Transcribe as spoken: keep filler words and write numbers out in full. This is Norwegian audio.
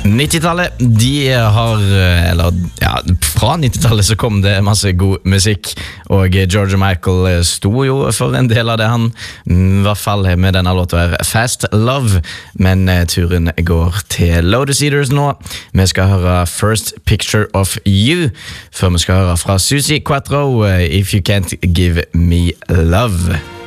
nittitallet, de har, eller ja, fra nittitallet så kom det masse god musikk, og George Michael sto jo for en del av det han, i hvert fall med denne låten her, Fast Love, men turen går til Lotus Eaters nå. Vi skal høre First Picture of You, før vi skal høre fra Susie Quattro, If You Can't Give Me Love.